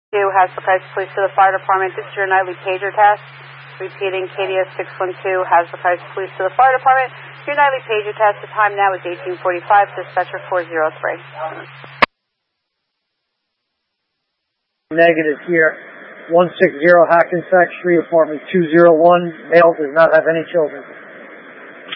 Hasbrook Heights Police to the Fire Department. This is your nightly pager test. Repeating, KDS 612, Hasbrook Heights Police to the Fire Department. Your nightly pager test. The time now is 18:45. Dispatcher 403. Negative here. 160 Hackensack Street, apartment 201. Male does not have any children.